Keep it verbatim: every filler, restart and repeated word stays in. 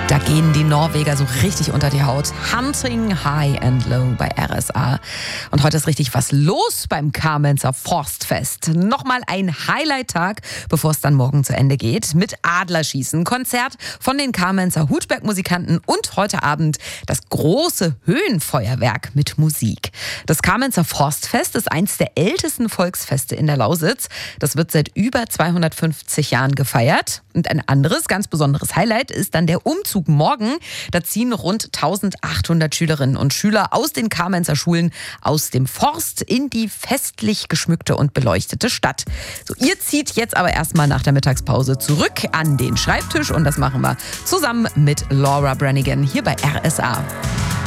Da gehen die Norweger so richtig unter die Haut. Hunting High and Low bei R S A. Und heute ist richtig was los beim Kamenzer Forstfest. Nochmal ein Highlight-Tag, bevor es dann morgen zu Ende geht. Mit Adlerschießen, Konzert von den Kamenzer Hutberg-Musikanten und heute Abend das große Höhenfeuerwerk mit Musik. Das Kamenzer Forstfest ist eins der ältesten Volksfeste in der Lausitz. Das wird seit über zweihundertfünfzig Jahren gefeiert. Und ein anderes, ganz besonderes Highlight ist dann der Umzug morgen. Da ziehen rund eintausendachthundert Schülerinnen und Schüler aus den Kamenzer Schulen aus dem Forst in die festlich geschmückte und beleuchtete Stadt. So, ihr zieht jetzt aber erstmal nach der Mittagspause zurück an den Schreibtisch und das machen wir zusammen mit Laura Branigan hier bei R S A.